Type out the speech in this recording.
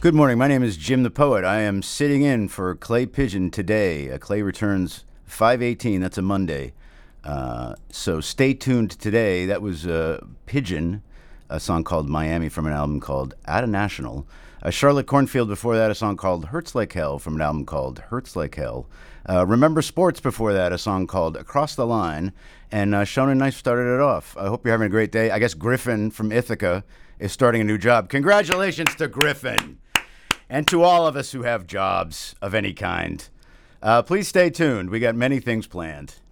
Good morning. My name is Jim the Poet. I am sitting in for Clay Pigeon today. Clay returns 5/18. That's a Monday. So stay tuned today. That was Pigeon, a song called Miami from an album called Outta National. Charlotte Cornfield before that, a song called Hurts Like Hell from an album called Hurts Like Hell. Remember Sports before that, a song called Across the Line. And Shonen Knife started it off. I hope you're having a great day. I guess Griffin from Ithaca is starting a new job. Congratulations to Griffin. And to all of us who have jobs of any kind. Please stay tuned. We got many things planned.